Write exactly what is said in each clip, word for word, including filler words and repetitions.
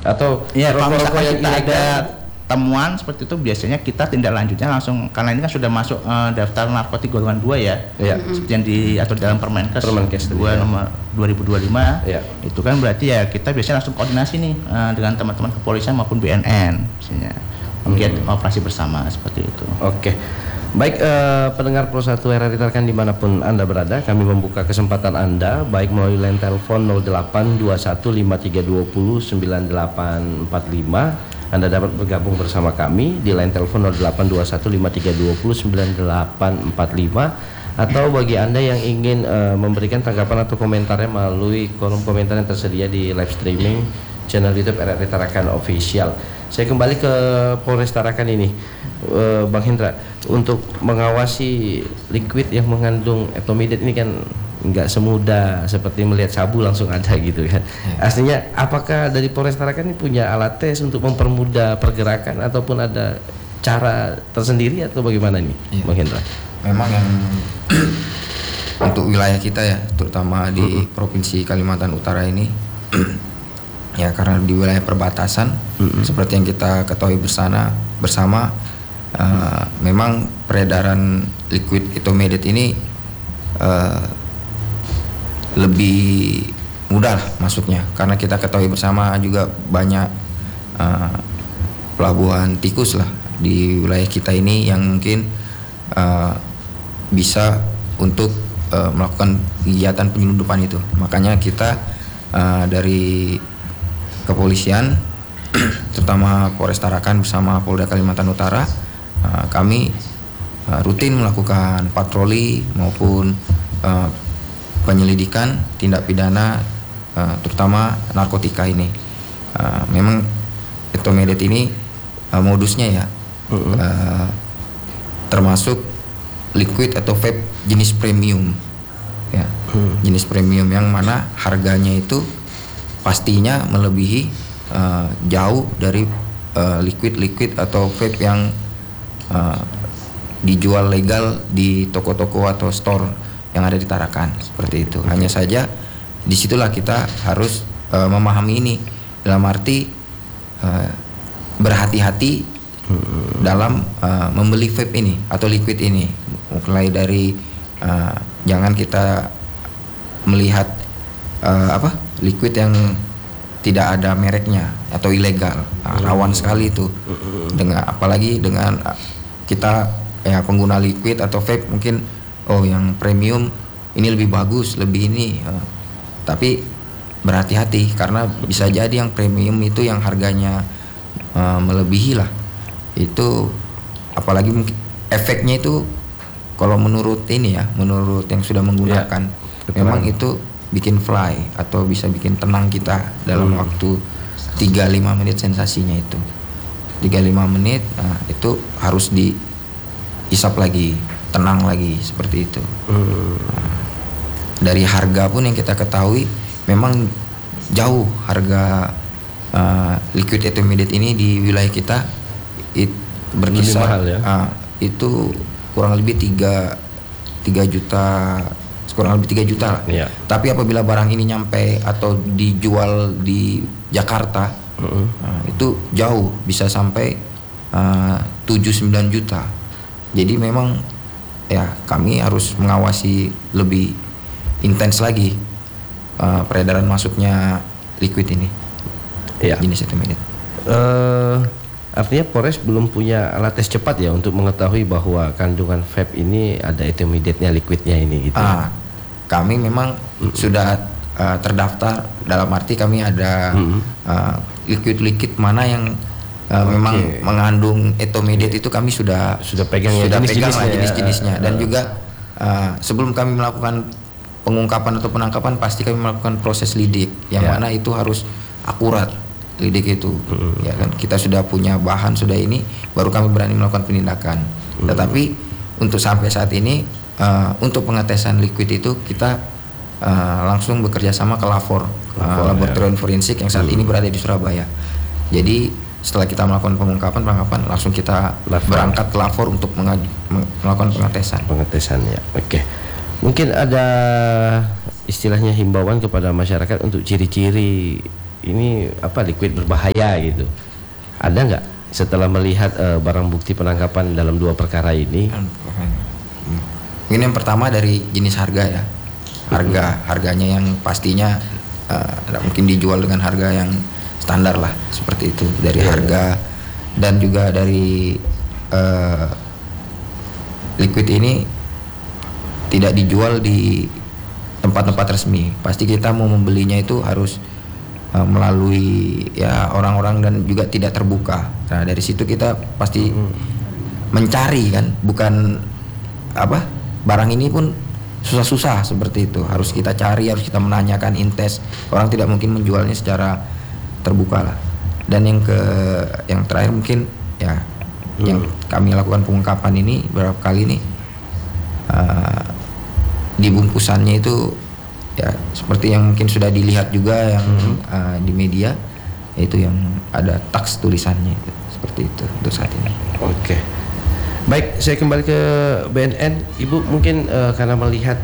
Atau ya kalau rokok-rokok misalkan yang kita ilegal? ada temuan seperti itu, biasanya kita tindak lanjutnya langsung, karena ini kan sudah masuk uh, daftar narkotik golongan dua ya, ya. seperti yang diatur dalam Permenkes, Permenkes dua ya. nomor dua ribu dua puluh lima ya. Itu kan berarti ya kita biasanya langsung koordinasi nih uh, dengan teman-teman kepolisian maupun B N N misalnya, menggiat hmm. operasi bersama seperti itu. Oke. Baik, eh, pendengar Pro satu R R I Tarkan dimanapun Anda berada, kami membuka kesempatan Anda baik melalui line telepon nol delapan dua satu lima tiga dua nol sembilan delapan empat lima. Anda dapat bergabung bersama kami di line telepon nol delapan dua satu lima tiga dua nol sembilan delapan empat lima, atau bagi Anda yang ingin uh, memberikan tanggapan atau komentarnya melalui kolom komentar yang tersedia di live streaming channel YouTube R R I Tarakan Official. Saya kembali ke Polres Tarakan ini, uh, Bang Hendra, untuk mengawasi liquid yang mengandung etomidate ini kan nggak semudah seperti melihat sabu langsung ada gitu kan. Ya. Aslinya apakah dari Polres Tarakan ini punya alat tes untuk mempermudah pergerakan ataupun ada cara tersendiri atau bagaimana ini, ya, Bang Hendra? Memang yang untuk wilayah kita ya, terutama di uh-huh. Provinsi Kalimantan Utara ini ya, karena di wilayah perbatasan uh-huh. seperti yang kita ketahui bersama bersama uh, memang peredaran liquid etomidate ini uh, lebih mudah lah masuknya, karena kita ketahui bersama juga banyak uh, pelabuhan tikus lah di wilayah kita ini yang mungkin uh, bisa untuk uh, melakukan kegiatan penyelundupan itu. Makanya kita uh, dari kepolisian terutama Polres Tarakan bersama Polda Kalimantan Utara, uh, kami uh, rutin melakukan patroli maupun uh, penyelidikan tindak pidana uh, terutama narkotika ini. Uh, memang etomidate ini uh, modusnya ya uh-huh. uh, termasuk liquid atau vape jenis premium ya, uh-huh. jenis premium yang mana harganya itu pastinya melebihi uh, jauh dari uh, liquid-liquid atau vape yang uh, dijual legal di toko-toko atau store yang ada di Tarakan seperti itu. Hanya saja disitulah kita harus uh, memahami ini dalam arti uh, berhati-hati hmm. dalam uh, membeli vape ini atau liquid ini. Mulai dari uh, jangan kita melihat uh, apa liquid yang tidak ada mereknya atau ilegal, nah, rawan sekali itu. Dengan apalagi dengan uh, kita ya pengguna liquid atau vape mungkin oh yang premium ini lebih bagus, lebih ini, uh, tapi berhati-hati karena bisa jadi yang premium itu yang harganya uh, melebihi lah, itu apalagi mungkin efeknya itu kalau menurut ini ya, menurut yang sudah menggunakan ya, memang itu bikin fly atau bisa bikin tenang kita dalam hmm. waktu tiga sampai lima menit sensasinya itu tiga sampai lima menit, nah itu harus dihisap lagi, tenang lagi seperti itu. Hmm. Nah, dari harga pun yang kita ketahui memang jauh harga uh, liquid etomidate ini di wilayah kita it, berkisar mahal, ya? uh, itu kurang lebih tiga juta, kurang lebih tiga juta lah. Ya. Tapi apabila barang ini nyampe atau dijual di Jakarta, uh-uh. uh, itu jauh bisa sampai uh, tujuh sembilan juta. Jadi memang ya kami harus mengawasi lebih intens lagi uh, peredaran masuknya liquid ini, ya. jenis etomidate. Uh, artinya Polres belum punya alat tes cepat ya untuk mengetahui bahwa kandungan vape ini ada etomidate-nya, liquidnya ini gitu. Ah, kami memang mm-hmm. sudah uh, terdaftar, dalam arti kami ada mm-hmm. uh, liquid-liquid mana yang Uh, okay. memang mengandung etomidate, itu kami sudah sudah pegang sudah ya, pegang lah jenis-jenisnya, ya. Dan uh, juga uh, sebelum kami melakukan pengungkapan atau penangkapan pasti kami melakukan proses lidik yang ya. Mana itu harus akurat lidik itu, hmm. ya kan kita sudah punya bahan sudah ini baru kami berani melakukan penindakan. Hmm. Tetapi untuk sampai saat ini uh, untuk pengetesan liquid itu kita uh, langsung bekerja sama ke Lafor, uh, laboratorium ya. Forensik yang saat hmm. ini berada di Surabaya. Jadi setelah kita melakukan pengungkapan, penangkapan, langsung kita Lafor. berangkat ke Lafor untuk mengaju, melakukan pengetesan. Pengetesan ya, oke. Mungkin ada istilahnya himbauan kepada masyarakat untuk ciri-ciri ini apa liquid berbahaya gitu. Ada nggak setelah melihat uh, barang bukti penangkapan dalam dua perkara ini? Ini yang pertama dari jenis harga ya. Harga harganya yang pastinya uh, mungkin dijual dengan harga yang standar lah seperti itu, dari yeah. harga dan juga dari uh, liquid ini tidak dijual di tempat-tempat resmi. Pasti kita mau membelinya itu harus uh, melalui ya orang-orang dan juga tidak terbuka. Nah dari situ kita pasti hmm. mencari kan, bukan apa barang ini pun susah-susah seperti itu. Harus kita cari, harus kita menanyakan, intes. Orang tidak mungkin menjualnya secara terbuka lah. Dan yang ke yang terakhir mungkin ya hmm. yang kami lakukan pengungkapan ini beberapa kali ini. Uh, di bungkusannya itu ya seperti yang mungkin sudah dilihat juga yang hmm. uh, di media, yaitu yang ada taks tulisannya itu, seperti itu untuk saat ini. Oke, baik, saya kembali ke B N N. Ibu mungkin uh, karena melihat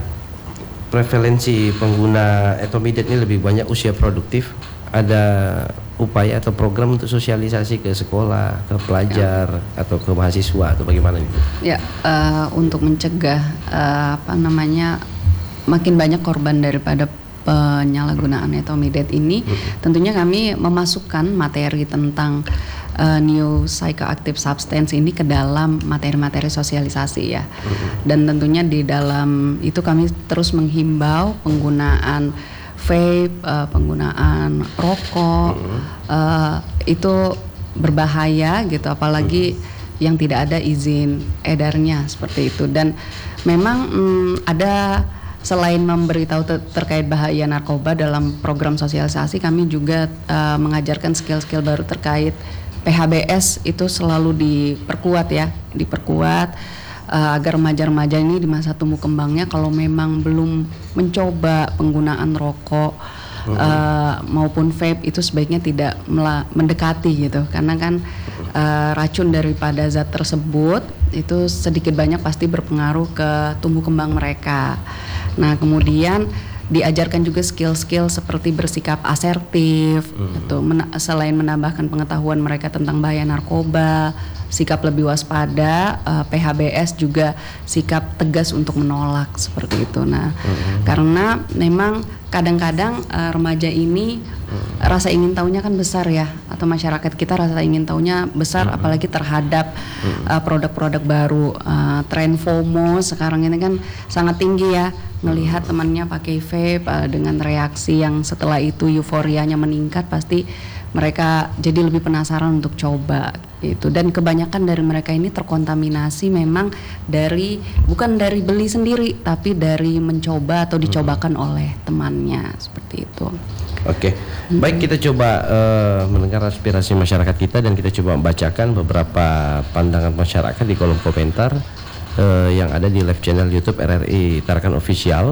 prevalensi pengguna etomidate ini lebih banyak usia produktif, ada upaya atau program untuk sosialisasi ke sekolah, ke pelajar ya. atau ke mahasiswa atau bagaimana Ibu? Ya, uh, untuk mencegah uh, apa namanya makin banyak korban daripada penyalahgunaan etomidate ini, hmm. tentunya kami memasukkan materi tentang uh, new psychoactive substance ini ke dalam materi-materi sosialisasi ya. Hmm. Dan tentunya di dalam itu kami terus menghimbau penggunaan vape, uh, penggunaan rokok, mm-hmm. uh, itu berbahaya gitu, apalagi mm-hmm. yang tidak ada izin edarnya seperti itu. Dan memang mm, ada selain memberitahu ter- terkait bahaya narkoba dalam program sosialisasi, kami juga uh, mengajarkan skill-skill baru terkait P H B S itu selalu diperkuat ya, diperkuat. Uh, agar remaja-remaja ini di masa tumbuh kembangnya kalau memang belum mencoba penggunaan rokok hmm. uh, maupun vape itu sebaiknya tidak mela- mendekati gitu, karena kan uh, racun daripada zat tersebut itu sedikit banyak pasti berpengaruh ke tumbuh kembang mereka. Nah kemudian diajarkan juga skill-skill seperti bersikap asertif, hmm. gitu, men- selain menambahkan pengetahuan mereka tentang bahaya narkoba, sikap lebih waspada, uh, P H B S juga sikap tegas untuk menolak seperti itu. Nah, hmm. karena memang kadang-kadang uh, remaja ini hmm. rasa ingin tahunya kan besar ya, atau masyarakat kita rasa ingin tahunya besar, hmm. apalagi terhadap hmm. uh, produk-produk baru. Uh, tren FOMO sekarang ini kan sangat tinggi ya, ngelihat hmm. temannya pakai vape uh, dengan reaksi yang setelah itu euforianya meningkat, pasti mereka jadi lebih penasaran untuk coba itu. Dan kebanyakan dari mereka ini terkontaminasi memang dari bukan dari beli sendiri, tapi dari mencoba atau dicobakan hmm. oleh temannya seperti itu. Oke, hmm. baik, kita coba uh, mendengar aspirasi masyarakat kita dan kita coba membacakan beberapa pandangan masyarakat di kolom komentar uh, yang ada di live channel YouTube R R I Tarakan Official.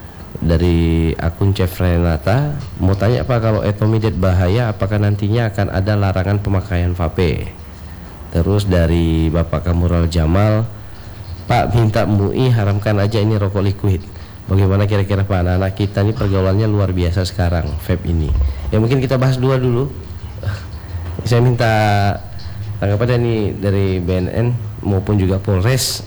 Dari akun Chef Renata mau tanya, apa kalau etomidate bahaya, apakah nantinya akan ada larangan pemakaian vape? Terus dari Bapak Kamural Jamal, Pak minta M U I haramkan aja ini rokok liquid. Bagaimana kira-kira Pak, anak-anak kita ini pergaulannya luar biasa sekarang vape ini. Ya mungkin kita bahas dua dulu. Saya minta tanggapan ini dari B N N maupun juga Polres.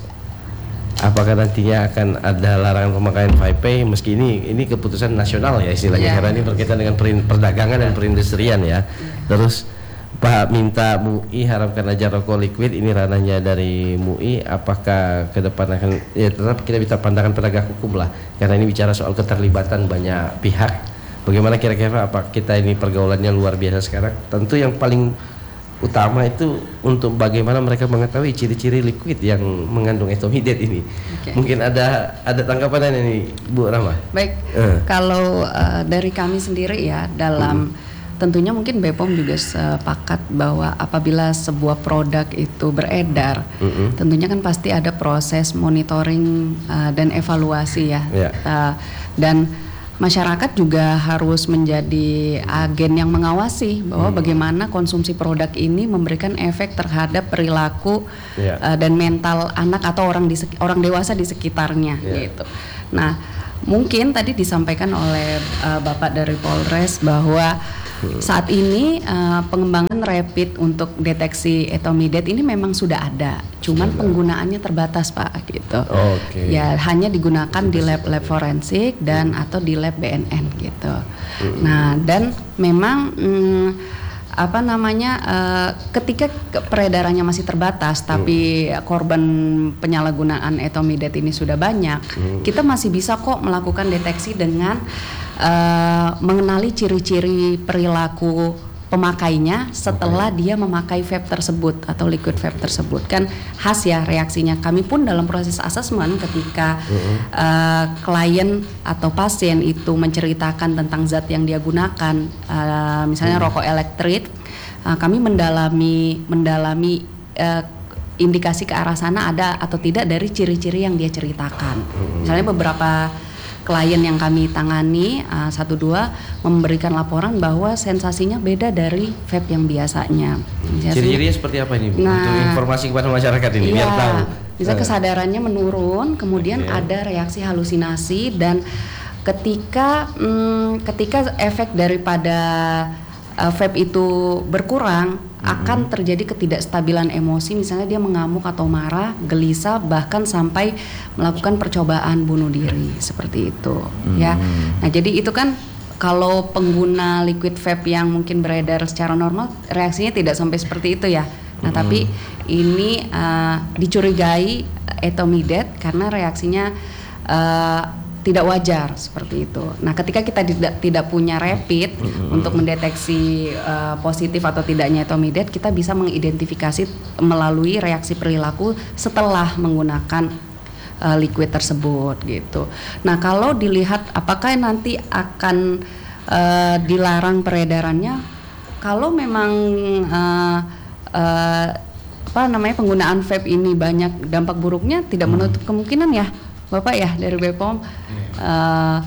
Apakah nantinya akan ada larangan pemakaian vape, meski ini ini keputusan nasional ya istilahnya, yeah. karena ini berkaitan dengan perdagangan dan perindustrian ya. Yeah. Terus Pak minta M U I haramkan aja rokok liquid, ini ranahnya dari M U I. Apakah ke depan akan ya tetap kita bisa pandangan penegak hukum lah, karena ini bicara soal keterlibatan banyak pihak. Bagaimana kira-kira apa kita ini pergaulannya luar biasa sekarang? Tentu yang paling utama itu untuk bagaimana mereka mengetahui ciri-ciri liquid yang mengandung etomidate ini. Okay. Mungkin ada ada tanggapan ini Bu Rama. Baik, uh. kalau uh, dari kami sendiri ya dalam uh-huh. tentunya mungkin B P O M juga sepakat bahwa apabila sebuah produk itu beredar, uh-huh. tentunya kan pasti ada proses monitoring uh, dan evaluasi ya. Yeah. Uh, dan masyarakat juga harus menjadi agen yang mengawasi bahwa hmm. bagaimana konsumsi produk ini memberikan efek terhadap perilaku yeah. uh, dan mental anak atau orang di orang dewasa di sekitarnya yeah. gitu. Nah, mungkin tadi disampaikan oleh uh, Bapak dari Polres bahwa Saat ini uh, pengembangan rapid untuk deteksi etomidate ini memang sudah ada, cuman sudah. Penggunaannya terbatas Pak gitu. Oke. Ya hanya digunakan di lab-lab forensik dan hmm. atau di lab B N N gitu. Hmm. Nah dan memang hmm, apa namanya uh, ketika peredarannya masih terbatas, hmm. tapi korban penyalahgunaan etomidate ini sudah banyak, hmm. kita masih bisa kok melakukan deteksi dengan Uh, mengenali ciri-ciri perilaku pemakainya setelah okay. dia memakai vape tersebut atau liquid vape tersebut. Kan khas ya reaksinya. Kami pun dalam proses asesmen ketika uh-huh. uh, klien atau pasien itu menceritakan tentang zat yang dia gunakan, uh, misalnya uh-huh. rokok elektrik, uh, kami mendalami mendalami uh, indikasi ke arah sana ada atau tidak dari ciri-ciri yang dia ceritakan. Uh-huh. Misalnya beberapa klien yang kami tangani uh, satu dua memberikan laporan bahwa sensasinya beda dari vape yang biasanya. Ciri-cirinya seperti apa ini Bu? Nah, untuk informasi kepada masyarakat ini iya, biar tahu. Bisa kesadarannya menurun, kemudian okay. ada reaksi halusinasi dan ketika hmm, ketika efek daripada uh, vape itu berkurang akan terjadi ketidakstabilan emosi, misalnya dia mengamuk atau marah, gelisah, bahkan sampai melakukan percobaan bunuh diri seperti itu hmm. ya. Nah jadi itu kan kalau pengguna liquid vape yang mungkin beredar secara normal reaksinya tidak sampai seperti itu ya. Nah hmm. tapi ini uh, dicurigai etomidate karena reaksinya uh, tidak wajar seperti itu. Nah, ketika kita tidak tidak punya rapid mm-hmm. untuk mendeteksi uh, positif atau tidaknya etomidate, kita bisa mengidentifikasi melalui reaksi perilaku setelah menggunakan uh, liquid tersebut gitu. Nah, kalau dilihat apakah nanti akan uh, dilarang peredarannya, kalau memang uh, uh, apa namanya penggunaan vape ini banyak dampak buruknya, tidak menutup kemungkinan ya. Bapak ya dari B P O M uh,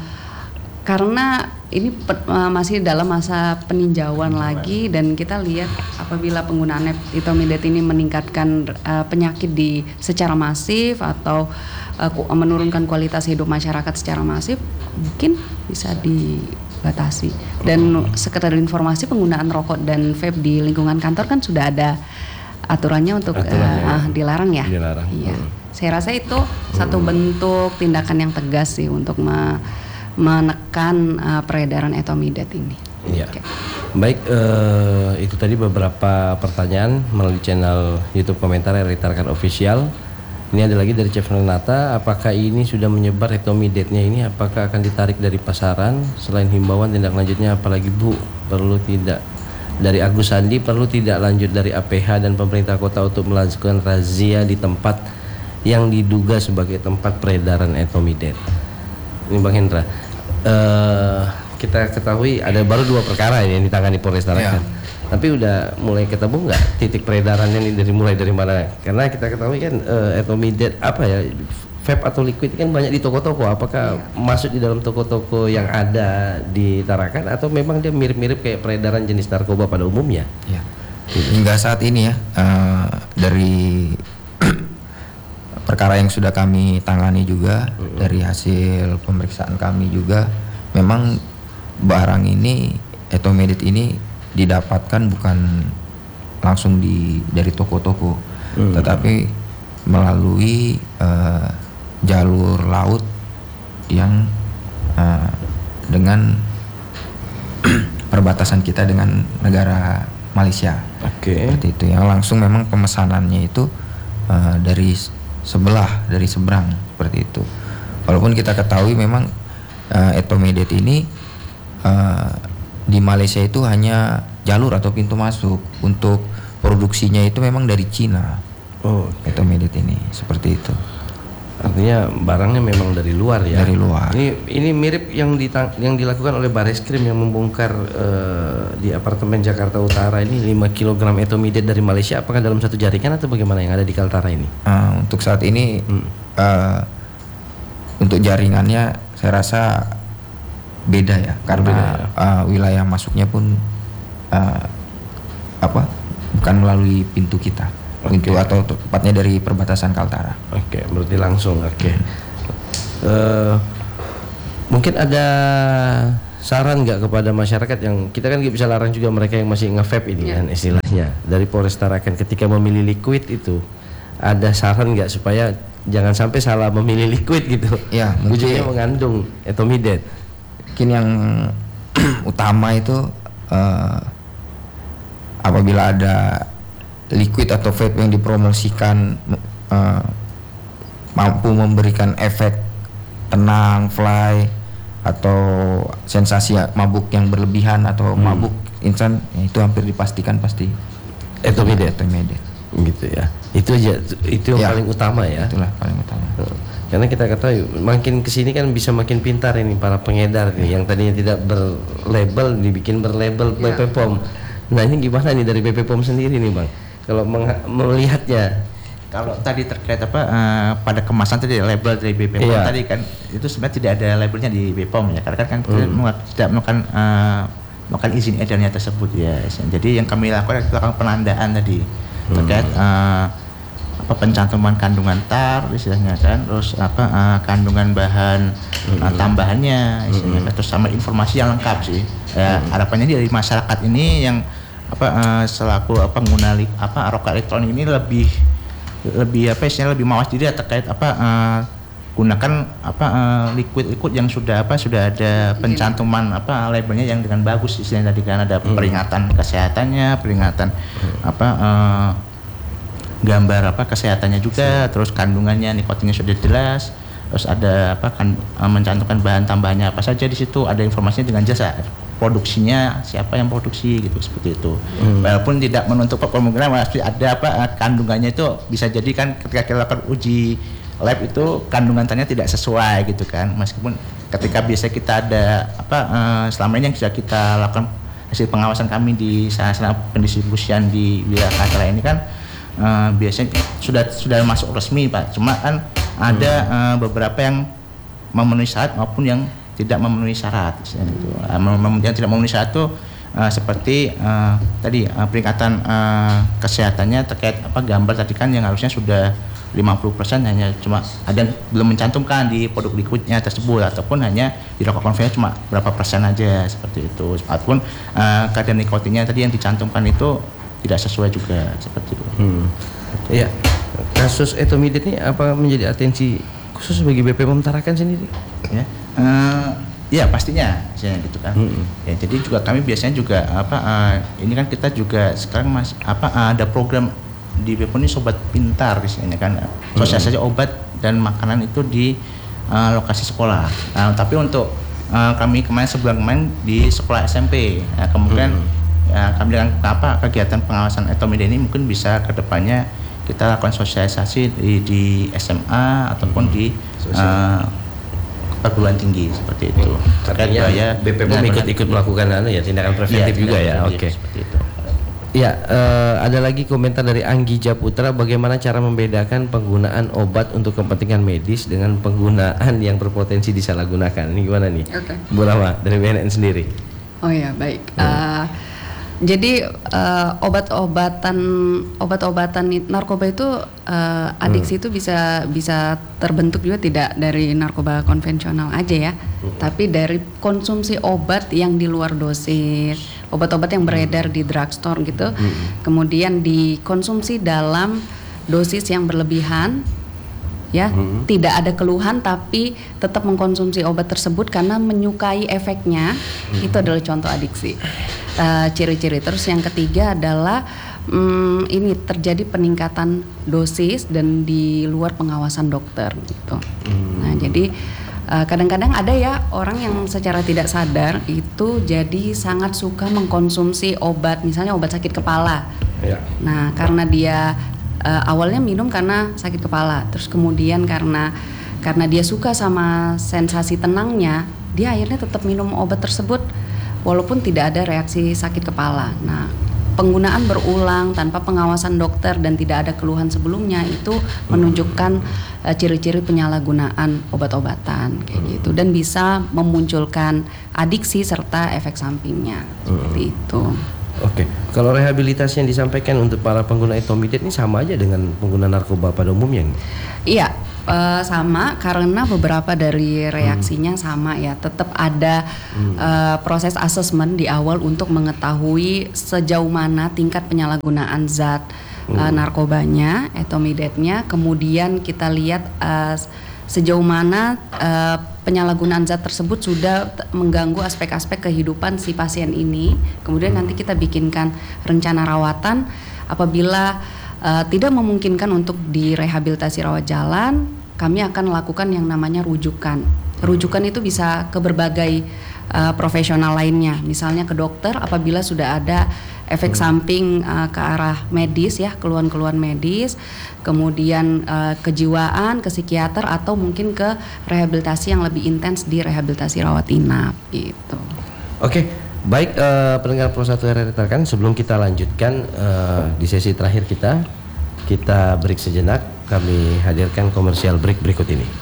karena ini pe- uh, masih dalam masa peninjauan lagi dan kita lihat apabila penggunaan etomidate ini meningkatkan uh, penyakit di secara masif atau uh, menurunkan kualitas hidup masyarakat secara masif mungkin bisa dibatasi. Dan sekedar informasi penggunaan rokok dan vape di lingkungan kantor kan sudah ada aturannya untuk aturannya, uh, uh, dilarang ya. Dilarang. Iya. Saya rasa itu satu hmm. bentuk tindakan yang tegas sih untuk me- menekan uh, peredaran etomidate ini. Iya. Okay. Baik, uh, itu tadi beberapa pertanyaan melalui channel YouTube komentar R I Tarkan Official. Ini ada lagi dari Chef Renata, apakah ini sudah menyebar etomidate-nya ini? Apakah akan ditarik dari pasaran? Selain himbauan, tindak lanjutnya apalagi Bu? Perlu tidak? Dari Agus Sandi, perlu tidak lanjut dari A P H dan pemerintah kota untuk melakukan razia di tempat yang diduga sebagai tempat peredaran etomidate. Ini Bang Hendra, uh, kita ketahui ada baru dua perkara ini yang ditangani Polres Tarakan. Ya. Tapi udah mulai ketemu nggak titik peredarannya ini dari mulai dari mana? Karena kita ketahui kan uh, etomidate apa ya, vape atau liquid kan banyak di toko-toko. Apakah ya. masuk di dalam toko-toko yang ada di Tarakan atau memang dia mirip-mirip kayak peredaran jenis narkoba pada umumnya? Ya. Hingga saat ini ya uh, dari perkara yang sudah kami tangani juga mm-hmm. dari hasil pemeriksaan kami juga memang barang ini etomidate ini didapatkan bukan langsung di dari toko-toko mm-hmm. tetapi melalui uh, jalur laut yang uh, dengan perbatasan kita dengan negara Malaysia. Oke. Okay. Seperti itu yang langsung memang pemesanannya itu uh, dari sebelah dari seberang seperti itu. Walaupun kita ketahui memang uh, etomidate ini uh, di Malaysia itu hanya jalur atau pintu masuk untuk produksinya itu memang dari Cina. Oh, okay. Etomidate ini seperti itu. Artinya barangnya memang dari luar ya. Dari luar. Ini ini mirip yang ditang, yang dilakukan oleh Bareskrim yang membongkar uh, di apartemen Jakarta Utara ini lima kilogram etomidate dari Malaysia. Apakah dalam satu jaringan atau bagaimana yang ada di Kaltara ini? Uh, untuk saat ini hmm. uh, untuk jaringannya saya rasa beda ya karena beda, ya? Uh, wilayah masuknya pun uh, apa bukan melalui pintu kita. Okay. Pintu atau tepatnya dari perbatasan Kaltara. Oke, okay, berarti langsung. Oke. Okay. Uh, mungkin ada saran nggak kepada masyarakat yang kita kan nggak bisa larang juga mereka yang masih nge-vape ini kan istilahnya dari Polres Tarakan ketika memilih liquid itu ada saran nggak supaya jangan sampai salah memilih liquid gitu? Ya, ujungnya mengandung ethomidate. Mungkin yang utama itu uh, apabila ada liquid atau vape yang dipromosikan uh, mampu memberikan efek tenang, fly atau sensasi mabuk yang berlebihan atau hmm. mabuk instan, ya itu hampir dipastikan pasti ethomidate. Ethomidate Gitu ya. Itu aja itu yang ya, paling utama ya. Itulah paling utama. Karena kita ketahui makin kesini kan bisa makin pintar ini para pengedar nih yang tadinya tidak berlabel dibikin berlabel B P P O M. Nah ini gimana nih dari B P P O M sendiri nih Bang? Kalau melihatnya. Kalau tadi terkait apa uh, pada kemasan tadi label dari B P P O M iya. tadi kan itu sebenarnya tidak ada labelnya di B P O M ya karena kan kita hmm. tidak melakukan uh, melakukan izin edarnya tersebut ya. Jadi yang kami lakukan kita lakukan penandaan tadi hmm. terkait uh, apa pencantuman kandungan tar istilahnya kan, terus apa uh, kandungan bahan hmm. uh, tambahannya istilahnya hmm. terus sama informasi yang lengkap sih. Ya, hmm. harapannya dari masyarakat ini yang apa uh, selaku apa pengguna apa rokok elektronik ini lebih lebih apa istilahnya lebih mawas diri terkait apa uh, gunakan apa uh, liquid-liquid yang sudah apa sudah ada pencantuman apa labelnya yang dengan bagus istilahnya tadi kan ada peringatan kesehatannya, peringatan apa uh, gambar apa kesehatannya juga, terus kandungannya nikotinnya sudah jelas, terus ada apa kan uh, mencantumkan bahan tambahannya apa saja di situ, ada informasinya dengan jelas, produksinya siapa yang produksi gitu seperti itu. Hmm. Walaupun tidak menuntut kemungkinan pasti ada apa kandungannya itu bisa jadi kan ketika kita lakukan uji lab itu kandungan tarnya tidak sesuai gitu kan. Meskipun ketika biasa kita ada apa uh, selama ini yang sudah kita lakukan hasil pengawasan kami di sarana pendistribusian di wilayah Kaltara ini kan uh, biasanya sudah sudah masuk resmi Pak. Cuma kan ada uh, beberapa yang memenuhi syarat maupun yang tidak memenuhi syarat gitu. Yang tidak memenuhi syarat itu uh, seperti uh, tadi uh, peringatan uh, kesehatannya terkait apa gambar tadi kan yang harusnya sudah lima puluh persen hanya cuma ada yang belum mencantumkan di produk liquidnya tersebut ataupun hanya di rokok konvensional cuma berapa persen aja seperti itu. Ataupun uh, kadar nikotinnya tadi yang dicantumkan itu tidak sesuai juga seperti itu. Hmm. Iya. Kasus ethomidate ini apa menjadi atensi khusus bagi B P P O M Tarakan sendiri? Ya. Uh, ya pastinya, misalnya gitu kan. Hmm. Ya, jadi juga kami biasanya juga apa uh, ini kan kita juga sekarang mas apa uh, ada program di B P O M ini sobat pintar misalnya kan. Sosialisasi hmm. obat dan makanan itu di uh, lokasi sekolah. Nah, tapi untuk uh, kami kemarin sebulan kemarin di sekolah S M P. Nah, kemudian hmm. ya, kami dengan apa kegiatan pengawasan ethomidate ini mungkin bisa kedepannya kita lakukan sosialisasi di, di S M A ataupun hmm. di uh, perguruan tinggi seperti itu. Terkait ya B P P O M ikut-ikut melakukan anu ya tindakan preventif ya, juga ya. Oke. Okay. Seperti itu. Ya, uh, ada lagi komentar dari Anggi Japutra, bagaimana cara membedakan penggunaan obat untuk kepentingan medis dengan penggunaan yang berpotensi disalahgunakan? Ini gimana nih? Oke. Okay. Bu Rama dari B N N sendiri. Oh ya, baik. Hmm. Uh, Jadi uh, obat-obatan obat-obatan narkoba itu uh, adiksi hmm. itu bisa bisa terbentuk juga tidak dari narkoba konvensional aja ya, hmm. tapi dari konsumsi obat yang di luar dosis, obat-obat yang beredar di drugstore gitu, hmm. kemudian dikonsumsi dalam dosis yang berlebihan, ya, hmm. tidak ada keluhan tapi tetap mengkonsumsi obat tersebut karena menyukai efeknya, hmm. itu adalah contoh adiksi. Uh, ciri-ciri. Terus yang ketiga adalah um, ini terjadi peningkatan dosis dan di luar pengawasan dokter gitu. Hmm. Nah jadi uh, kadang-kadang ada ya orang yang secara tidak sadar itu jadi sangat suka mengkonsumsi obat, misalnya obat sakit kepala. Ya. Nah karena dia uh, awalnya minum karena sakit kepala, terus kemudian karena karena dia suka sama sensasi tenangnya, dia akhirnya tetap minum obat tersebut walaupun tidak ada reaksi sakit kepala. Nah, penggunaan berulang tanpa pengawasan dokter dan tidak ada keluhan sebelumnya itu menunjukkan uh, ciri-ciri penyalahgunaan obat-obatan kayak gitu dan bisa memunculkan adiksi serta efek sampingnya seperti itu. Oke, kalau rehabilitasi yang disampaikan untuk para pengguna ethomidate ini sama aja dengan pengguna narkoba pada umumnya? Iya, Uh, sama karena beberapa dari reaksinya hmm. sama ya, tetap ada hmm. uh, proses asesmen di awal untuk mengetahui sejauh mana tingkat penyalahgunaan zat hmm. uh, narkobanya, etomidetnya, kemudian kita lihat uh, sejauh mana uh, penyalahgunaan zat tersebut sudah t- mengganggu aspek-aspek kehidupan si pasien ini, kemudian hmm. nanti kita bikinkan rencana rawatan. Apabila Uh, tidak memungkinkan untuk direhabilitasi rawat jalan, kami akan lakukan yang namanya rujukan. Rujukan itu bisa ke berbagai uh, profesional lainnya, misalnya ke dokter apabila sudah ada efek hmm. samping uh, ke arah medis ya, keluhan-keluhan medis, kemudian uh, kejiwaan, ke psikiater, atau mungkin ke rehabilitasi yang lebih intens di rehabilitasi rawat inap gitu. Oke. Baik, uh, pendengar Pro satu R R I Tarkan, sebelum kita lanjutkan uh, di sesi terakhir kita, kita break sejenak. Kami hadirkan komersial break berikut ini.